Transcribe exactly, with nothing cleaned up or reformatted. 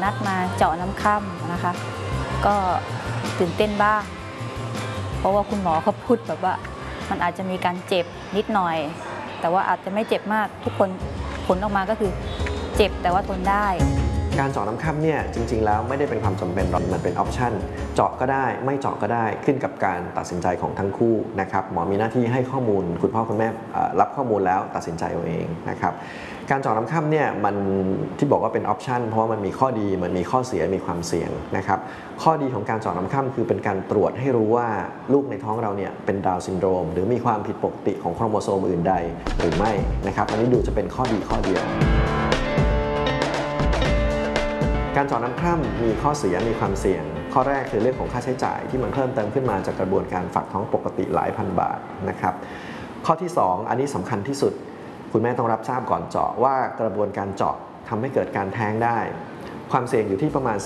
นัดมาเจาะน้ำค่ำนะคะก็ตื่นเต้นบ้างเพราะว่าคุณหมอเขาพูดแบบว่ามันอาจจะมีการเจ็บนิดหน่อยแต่ว่าอาจจะไม่เจ็บมากทุกคนผลออกมาก็คือเจ็บแต่ว่าทนได้การเจาะน้ำค่ำเนี่ยจริงๆแล้วไม่ได้เป็นความจำเป็นหรอกมันเป็นออปชั่นเจาะก็ได้ไม่เจาะก็ได้ขึ้นกับการตัดสินใจของทั้งคู่นะครับหมอมีหน้าที่ให้ข้อมูลคุณพ่อคุณแม่รับข้อมูลแล้วตัดสินใจเอาเองนะครับการเจาะน้ำค่ำเนี่ยมันที่บอกว่าเป็นออปชั่นเพราะว่ามันมีข้อดีมันมีข้อเสียมีความเสี่ยงนะครับข้อดีของการเจาะน้ำค่ำคือเป็นการตรวจให้รู้ว่าลูกในท้องเราเนี่ยเป็นดาวน์ซินโดรมหรือมีความผิดปกติของโครโมโซมอื่นใดหรือไม่นะครับอันนี้ดูจะเป็นข้อดีข้อเดียวการเจาะน้ำคร่ำมีข้อเสียมีความเสี่ยงข้อแรกคือเรื่องของค่าใช้จ่ายที่มันเพิ่มเติมขึ้นมาจากกระบวนการฝากท้องปกติหลายพันบาทนะครับข้อที่สองอันนี้สำคัญที่สุดคุณแม่ต้องรับทราบก่อนเจาะว่ากระบวนการเจาะทำให้เกิดการแท้งได้ความเสี่ยงอยู่ที่ประมาณ